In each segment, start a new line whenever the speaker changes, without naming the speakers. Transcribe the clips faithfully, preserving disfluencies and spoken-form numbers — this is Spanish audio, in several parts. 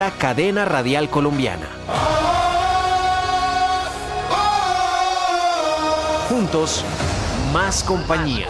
La cadena radial colombiana. Juntos, más compañía.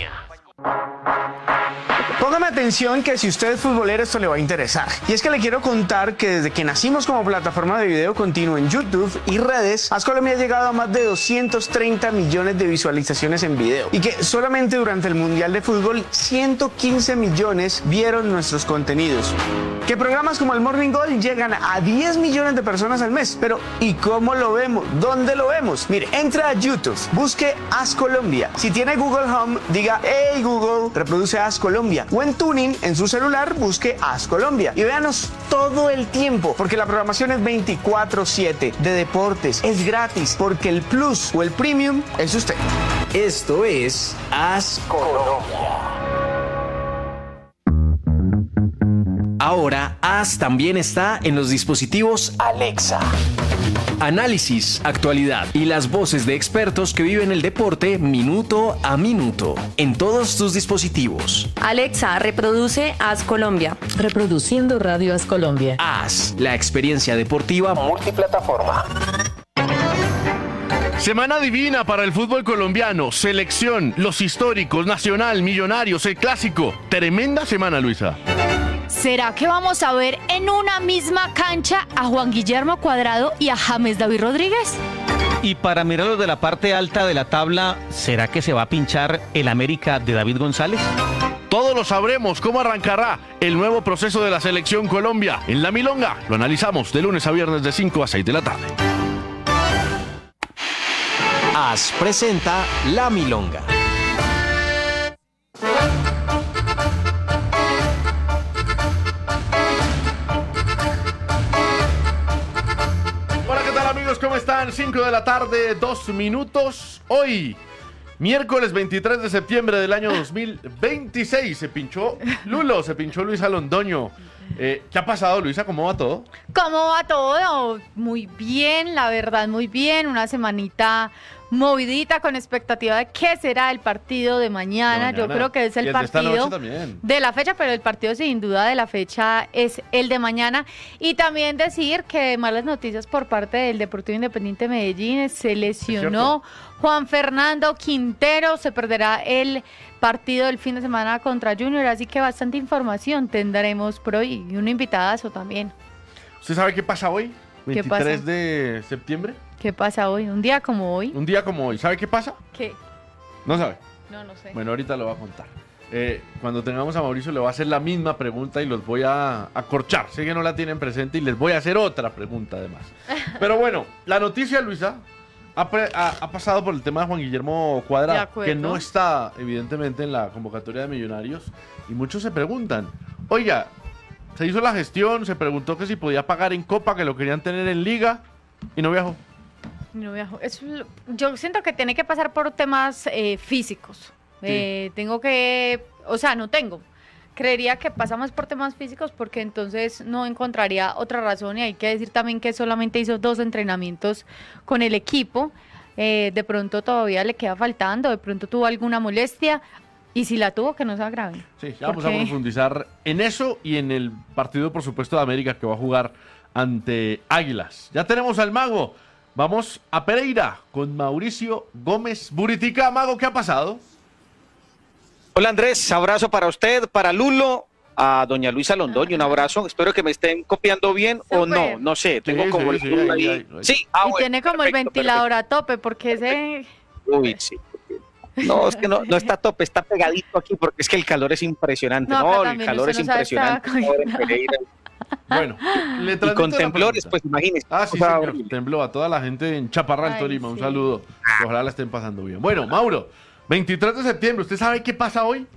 Póngame atención que si usted es futbolero esto le va a interesar. Y es que le quiero contar que desde que nacimos como plataforma de video continuo en YouTube y redes, AS Colombia ha llegado a más de doscientos treinta millones de visualizaciones en video. Y que solamente durante el Mundial de Fútbol ciento quince millones vieron nuestros contenidos. Que programas como el Morning Goal llegan a diez millones de personas al mes. Pero ¿y cómo lo vemos? ¿Dónde lo vemos? Mire, entra a YouTube, busque AS Colombia. Si tiene Google Home, diga, hey Google, reproduce AS Colombia. O en Tuning, en su celular, busque AS Colombia. Y véanos todo el tiempo, porque la programación es veinticuatro siete de deportes. Es gratis, porque el Plus o el Premium es usted.
Esto es AS Colombia. Ahora, AS también está en los dispositivos Alexa. Análisis, actualidad y las voces de expertos que viven el deporte minuto a minuto en todos tus dispositivos.
Alexa, reproduce AS Colombia.
Reproduciendo Radio AS Colombia.
AS, la experiencia deportiva multiplataforma.
Semana divina para el fútbol colombiano, selección, los históricos, Nacional, Millonarios, el clásico. Tremenda semana, Luisa.
¿Será que vamos a ver en una misma cancha a Juan Guillermo Cuadrado y a James David Rodríguez?
Y para mirarlo de la parte alta de la tabla, ¿será que se va a pinchar el América de David González?
Todos lo sabremos cómo arrancará el nuevo proceso de la selección Colombia. En La Milonga lo analizamos de lunes a viernes de cinco a seis de la tarde.
AS presenta La Milonga.
¿Cómo están? cinco de la tarde, dos minutos. Hoy, miércoles veintitrés de septiembre del año dos mil veintiséis, se pinchó Lulo, se pinchó Luisa Londoño. Eh, ¿Qué ha pasado, Luisa? ¿Cómo va todo?
¿Cómo va todo? Muy bien, la verdad, muy bien. Una semanita movidita con expectativa de qué será el partido de mañana.
De mañana.
Yo creo que es el,
Y el
partido
de,
de la fecha, pero el partido sin duda de la fecha es el de mañana. Y también decir que malas noticias por parte del Deportivo Independiente Medellín. Se lesionó Juan Fernando Quintero, se perderá el partido del fin de semana contra Junior, así que bastante información tendremos por hoy y un invitadazo también.
¿Usted sabe qué pasa hoy?
¿Qué
veintitrés
pasa?
de septiembre.
¿Qué pasa hoy? Un día como hoy.
Un día como hoy. ¿Sabe qué pasa?
¿Qué?
¿No sabe?
No, no sé.
Bueno, ahorita lo voy a contar. Eh, cuando tengamos a Mauricio le voy a hacer la misma pregunta y los voy a acorchar. Sé que no la tienen presente y les voy a hacer otra pregunta además. Pero bueno, la noticia, Luisa, ha, pre, ha, ha pasado por el tema de Juan Guillermo Cuadrado, que no está evidentemente en la convocatoria de Millonarios. Y muchos se preguntan, oiga, se hizo la gestión, se preguntó que si podía pagar en Copa, que lo querían tener en Liga y no viajó.
No viajo. Es, yo siento que tiene que pasar por temas eh, físicos. Sí. Eh, tengo que, o sea, no tengo. Creería que pasa más por temas físicos porque entonces no encontraría otra razón y hay que decir también que solamente hizo dos entrenamientos con el equipo. Eh, de pronto todavía le queda faltando, de pronto tuvo alguna molestia y si la tuvo que no se agrave.
Sí, ya vamos a profundizar en eso y en el partido, por supuesto, de América que va a jugar ante Águilas. Ya tenemos al mago. Vamos a Pereira con Mauricio Gómez Buritica. Mago, ¿qué ha pasado?
Hola Andrés, abrazo para usted, para Lulo, a doña Luisa Londoño, un abrazo. Espero que me estén copiando bien Super. o no, no sé. Tengo
sí,
como
sí,
el
sí,
ahí.
ahí, ahí.
Sí,
ah, y bueno, tiene como perfecto, el ventilador perfecto. a tope porque ese...
Uy, sí. No, es que no, no está a tope, está pegadito aquí porque es que el calor es impresionante. No, no el calor es no impresionante. En Pereira.
Bueno, le
y con temblores, pues imagínese.
Ah, sí, señor, tembló a toda la gente en Chaparral, Ay, Tolima. Sí. Un saludo. Ojalá la estén pasando bien. Bueno, Mauro, veintitrés de septiembre, ¿usted sabe qué pasa hoy?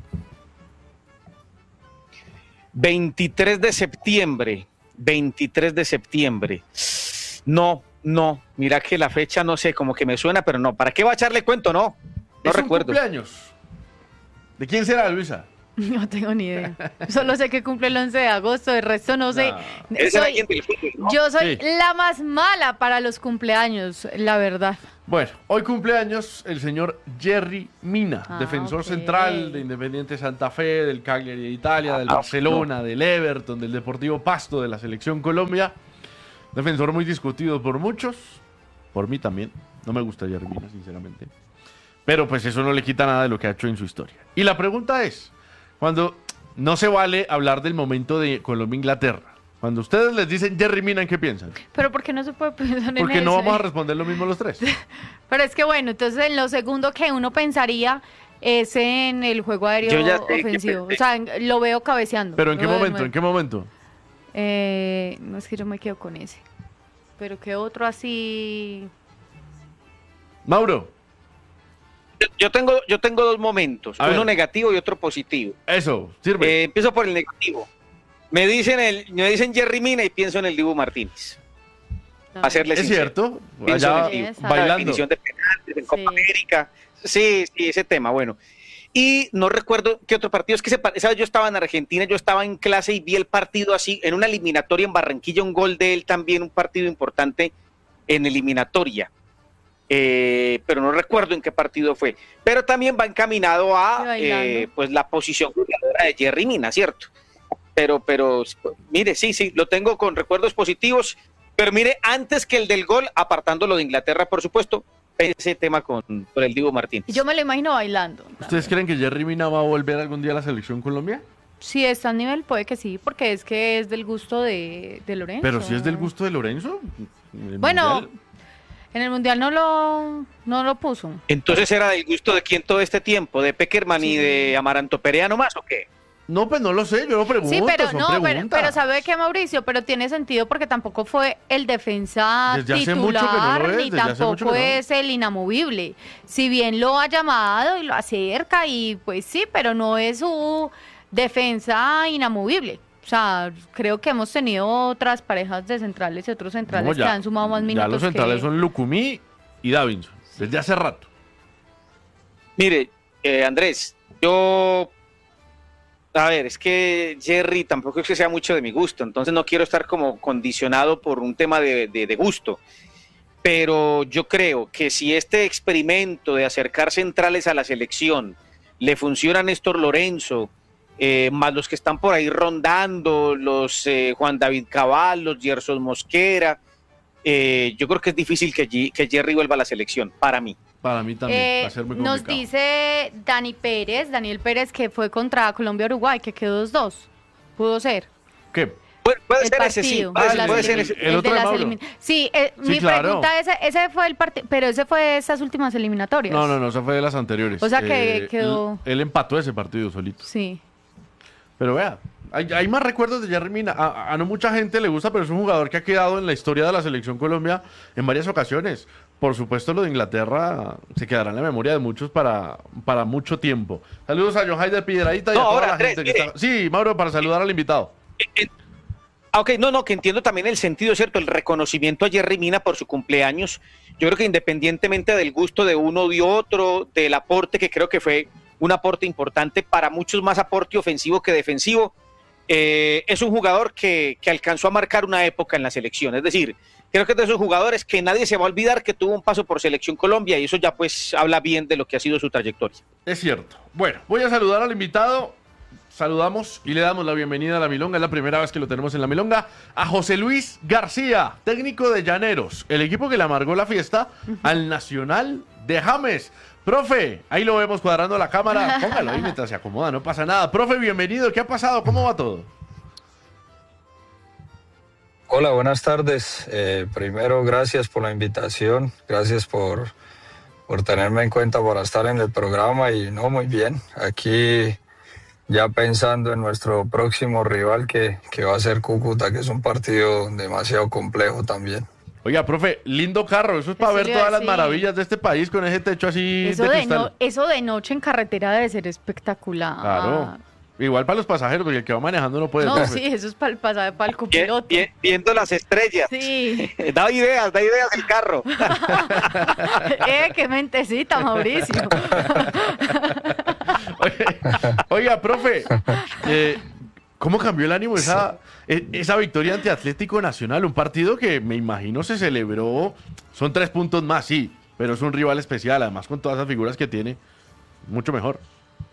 veintitrés de septiembre. veintitrés de septiembre. No, no. Mira que la fecha no sé, como que me suena, pero no. ¿Para qué va a echarle cuento? No. No
¿Es
recuerdo.
Un cumpleaños? ¿De quién será, Luisa?
No tengo ni idea. Solo sé que cumple el once de agosto, el resto no sé. No. Soy, ¿no? Yo soy sí. la más mala para los cumpleaños, la verdad.
Bueno, hoy cumpleaños el señor Yerry Mina,
Ah,
defensor
ok.
central de Independiente Santa Fe, del Cagliari de Italia, del
Ah,
Barcelona, del Everton, del Deportivo Pasto, de la Selección Colombia. Defensor muy discutido por muchos, por mí también. No me gusta Yerry Mina, sinceramente. Pero pues eso no le quita nada de lo que ha hecho en su historia. Y la pregunta es, cuando no se vale hablar del momento de Colombia-Inglaterra, cuando ustedes les dicen Yerry Mina, ¿en qué piensan?
Pero ¿por qué no se puede pensar en
Porque
eso?
no vamos a responder lo mismo los tres.
Pero es que bueno, entonces en lo segundo que uno pensaría es en el juego aéreo
Yo ya sé que
ofensivo.
pensé.
O sea, en- lo veo cabeceando.
¿Pero en qué
Lo veo de
momento?
nuevo.
¿En qué momento?
Eh, no, es que yo me quedo con ese. Pero qué otro así...
Mauro,
Yo, yo tengo, yo tengo dos momentos,
A
uno
ver.
negativo y otro positivo.
eso, sirve.
Eh, empiezo por el negativo. Me dicen el, me dicen Yerry Mina y pienso en el Dibu Martínez.
no.
Hacerle
es
sincero.
cierto,
Pienso
allá
en el Dibu.
Esa.
La
bailando.
definición de penaltis en
Sí.
Copa América. Sí, sí, ese tema, bueno. Y no recuerdo qué otro partido, es que ese pa- esa vez yo estaba en Argentina, yo estaba en clase y vi el partido así, en una eliminatoria en Barranquilla, un gol de él también, un partido importante en eliminatoria. Eh, pero no recuerdo en qué partido fue. Pero también va encaminado
Sí,
a
bailando.
eh, pues la posición jugadora de Yerry Mina, ¿cierto? Pero, pero, mire, sí, sí, lo tengo con recuerdos positivos, pero mire, antes que el del gol, apartándolo de Inglaterra, por supuesto, ese tema con, con el Dibu Martínez.
Y yo me lo imagino bailando.
¿Ustedes creen que Yerry Mina va a volver algún día a la selección Colombia?
Si está a nivel, puede que sí, porque es que es del gusto de, de Lorenzo.
Pero si es del gusto de Lorenzo. en el
Bueno,
Mundial.
en el Mundial no lo, no lo puso.
Entonces era del gusto de quién todo este tiempo, de Peckerman y
Sí.
de Amaranto Perea nomás, ¿o qué?
No, pues no lo sé, yo lo pregunto.
Sí, pero
son
no, pero,
preguntas.
pero ¿sabe qué, Mauricio? Pero tiene sentido porque tampoco fue el defensa
Desde hace mucho que no
titular,
lo es,
ni
desde hace mucho
tampoco
que no.
es el inamovible. Si bien lo ha llamado y lo acerca, y pues sí, pero no es su defensa inamovible. O sea, creo que hemos tenido otras parejas de centrales y otros centrales
No, ya-
que han sumado más minutos.
Ya los centrales
que...
son Lucumí y Davinson, desde hace rato.
Mire, eh, Andrés, yo... A ver, es que Yerry tampoco es que sea mucho de mi gusto, entonces no quiero estar como condicionado por un tema de, de- de gusto. Pero yo creo que si este experimento de acercar centrales a la selección le funciona a Néstor Lorenzo, eh, más los que están por ahí rondando, los eh, Juan David Cabal, los Gerson Mosquera, eh, yo creo que es difícil que, Ye- que Yerry vuelva a la selección, para mí.
Para mí también
Eh,
va a ser muy
nos
complicado.
dice Dani Pérez, Daniel Pérez, que fue contra Colombia-Uruguay, que quedó dos dos. Pudo ser.
¿Qué?
Puede, puede
El
ser ese sí,
partido.
puede,
Ah,
de las
puede ser
elimin-
ese.
El
el
otro
de
de
las
Mauro.
elimin- Sí, eh,
Sí,
mi
claro.
pregunta, ese, ese fue el partido, pero ese fue de estas últimas eliminatorias.
No, no, no, eso fue de las anteriores.
O sea que
Eh,
quedó-
Él, él empató ese partido solito.
Sí.
Pero vea, hay, hay más recuerdos de Yerry Mina. A, a no mucha gente le gusta, pero es un jugador que ha quedado en la historia de la selección Colombia en varias ocasiones. Por supuesto, lo de Inglaterra se quedará en la memoria de muchos para, para mucho tiempo. Saludos a John Hayder Piedradita y
No,
a toda
ahora,
la
Andrés,
gente que
mire.
está... Sí, Mauro, para saludar al invitado.
Ah, ok, no, no, que entiendo también el sentido, ¿cierto? El reconocimiento a Yerry Mina por su cumpleaños. Yo creo que independientemente del gusto de uno o de otro, del aporte, que creo que fue un aporte importante, para muchos más aporte ofensivo que defensivo, eh, es un jugador que, que alcanzó a marcar una época en la selección. Es decir, creo que es de esos jugadores que nadie se va a olvidar que tuvo un paso por Selección Colombia, y eso ya pues habla bien de lo que ha sido su trayectoria.
Es cierto. Bueno, voy a saludar al invitado. Saludamos y le damos la bienvenida a la Milonga. Es la primera vez que lo tenemos en la Milonga. A José Luis García, técnico de Llaneros, el equipo que le amargó la fiesta al Nacional de James. Profe, ahí lo vemos cuadrando la cámara. Póngalo ahí mientras se acomoda, no pasa nada. Profe, bienvenido. ¿Qué ha pasado? ¿Cómo va todo?
Hola, buenas tardes. Eh, primero, gracias por la invitación, gracias por, por tenerme en cuenta para estar en el programa y no, muy bien. Aquí ya pensando en nuestro próximo rival que, que va a ser Cúcuta, que es un partido demasiado complejo también.
Oiga, profe, lindo carro. Eso es para
Eso
ver
le iba a
todas las
decir.
maravillas de este país con ese techo así
Eso
de
de,
cristal.
no- eso de noche en carretera debe ser espectacular.
Claro. Igual para los pasajeros, porque el que va manejando no puede.
No,
profe.
sí, eso es para el pasaje, para el
Vie-
copiloto.
vie- viendo las estrellas.
Sí.
Da ideas, da ideas del carro.
eh, qué mentecita, Mauricio.
Oiga, oiga, profe, eh, ¿cómo cambió el ánimo esa, e- esa victoria ante Atlético Nacional? Un partido que me imagino se celebró, son tres puntos más, sí, pero es un rival especial, además con todas esas figuras que tiene, mucho mejor.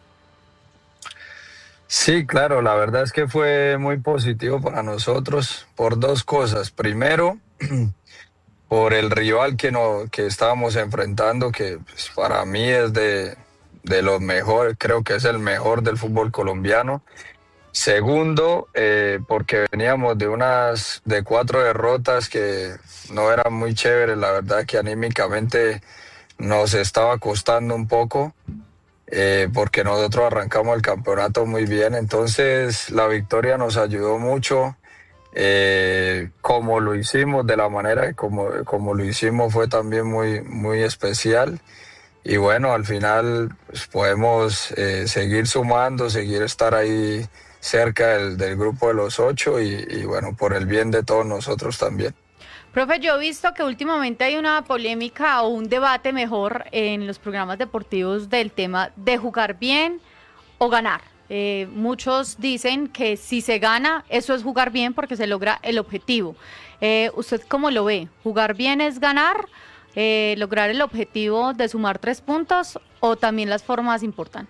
Sí, claro, la verdad es que fue muy positivo para nosotros por dos cosas. Primero, por el rival que, no, que estábamos enfrentando, que pues, para mí es de, de los mejores, creo que es el mejor del fútbol colombiano. Segundo, eh, porque veníamos de unas de cuatro derrotas que no eran muy chéveres, la verdad que anímicamente nos estaba costando un poco. Eh, porque nosotros arrancamos el campeonato muy bien, entonces la victoria nos ayudó mucho, eh, como lo hicimos, de la manera como, como lo hicimos fue también muy, muy especial, y bueno, al final pues, podemos eh, seguir sumando, seguir estar ahí cerca del, del grupo de los ocho y, y bueno, por el bien de todos nosotros también.
Profe, yo he visto que últimamente hay una polémica o un debate mejor en los programas deportivos del tema de jugar bien o ganar. Eh, muchos dicen que si se gana, eso es jugar bien porque se logra el objetivo. Eh, ¿Usted cómo lo ve? ¿Jugar bien es ganar, eh, lograr el objetivo de sumar tres puntos o también las formas importan?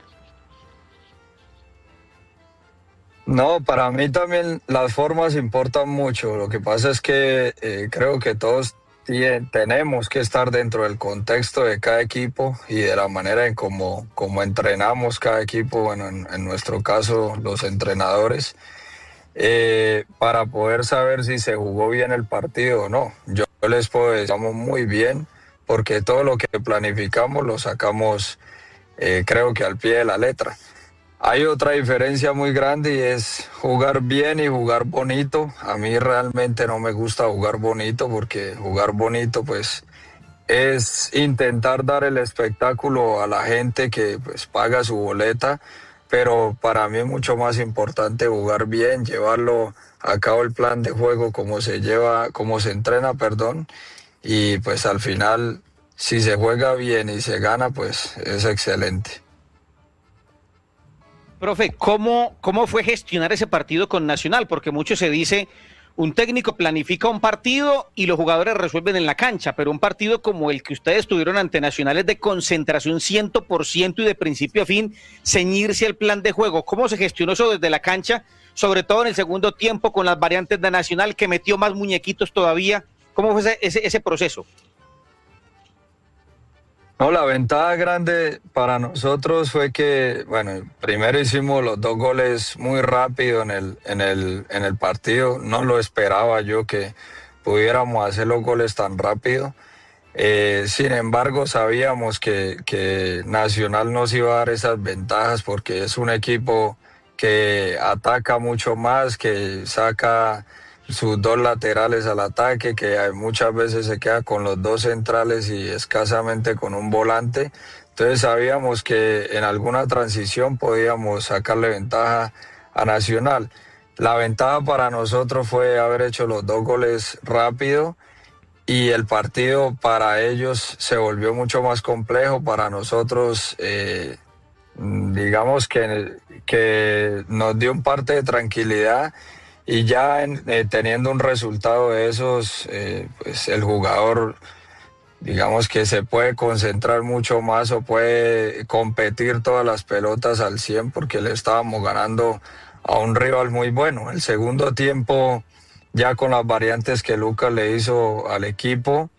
No, para mí también las formas importan mucho. Lo que pasa es que eh, creo que todos tiene, tenemos que estar dentro del contexto de cada equipo y de la manera en cómo, cómo entrenamos cada equipo, bueno, en, en nuestro caso los entrenadores, eh, para poder saber si se jugó bien el partido o no. Yo les puedo decir, estamos muy bien, porque todo lo que planificamos lo sacamos, eh, creo que al pie de la letra. Hay otra diferencia muy grande y es jugar bien y jugar bonito. A mí realmente no me gusta jugar bonito porque jugar bonito pues es intentar dar el espectáculo a la gente que pues paga su boleta, pero para mí es mucho más importante jugar bien, llevarlo a cabo el plan de juego como se lleva, como se entrena, perdón, y pues al final si se juega bien y se gana pues es excelente.
Profe, ¿cómo, ¿cómo fue gestionar ese partido con Nacional? Porque mucho se dice, un técnico planifica un partido y los jugadores resuelven en la cancha, pero un partido como el que ustedes tuvieron ante Nacional es de concentración cien por ciento y de principio a fin ceñirse al plan de juego. ¿Cómo se gestionó eso desde la cancha? Sobre todo en el segundo tiempo con las variantes de Nacional que metió más muñequitos todavía. ¿Cómo fue ese, ese, ese proceso?
No, la ventaja grande para nosotros fue que, bueno, primero hicimos los dos goles muy rápido en el, en el, en el partido. No lo esperaba yo que pudiéramos hacer los goles tan rápido. Eh, sin embargo, sabíamos que, que Nacional nos iba a dar esas ventajas porque es un equipo que ataca mucho más, que saca sus dos laterales al ataque, que muchas veces se queda con los dos centrales y escasamente con un volante. Entonces sabíamos que en alguna transición podíamos sacarle ventaja a Nacional. La ventaja para nosotros fue haber hecho los dos goles rápido y el partido para ellos se volvió mucho más complejo. Para nosotros, eh, digamos que, que nos dio un parte de tranquilidad. Y ya en, eh, teniendo un resultado de esos, eh, pues el jugador, digamos que se puede concentrar mucho más o puede competir todas las pelotas al cien porque le estábamos ganando a un rival muy bueno. El segundo tiempo, ya con las variantes que Lucas le hizo al equipo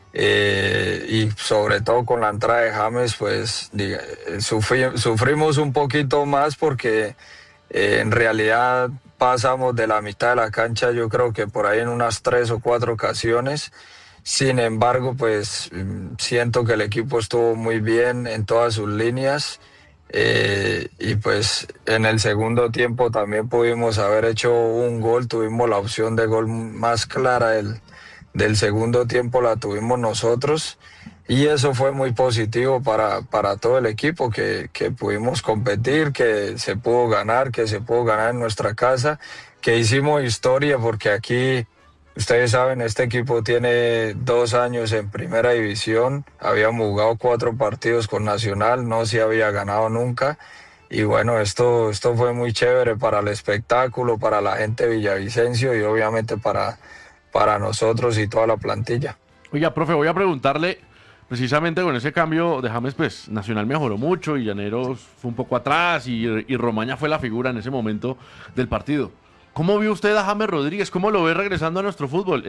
eh, y sobre todo con la entrada de James, pues diga, sufri, sufrimos un poquito más porque eh, en realidad pasamos de la mitad de la cancha, yo creo que por ahí en unas tres o cuatro ocasiones. Sin embargo, pues siento que el equipo estuvo muy bien en todas sus líneas eh, y pues en el segundo tiempo también pudimos haber hecho un gol, tuvimos la opción de gol más clara del, del segundo tiempo, la tuvimos nosotros y eso fue muy positivo para, para todo el equipo, que, que pudimos competir, que se pudo ganar, que se pudo ganar en nuestra casa, que hicimos historia porque aquí, ustedes saben, este equipo tiene dos años en primera división, habíamos jugado cuatro partidos con Nacional, no se había ganado nunca y bueno, esto, esto fue muy chévere para el espectáculo, para la gente de Villavicencio y obviamente para, para nosotros y toda la plantilla.
Oiga, profe, voy a preguntarle precisamente con ese cambio de James, pues Nacional mejoró mucho y Llaneros fue un poco atrás y, y Romaña fue la figura en ese momento del partido. ¿Cómo vio usted a James Rodríguez? ¿Cómo lo ve regresando a nuestro fútbol?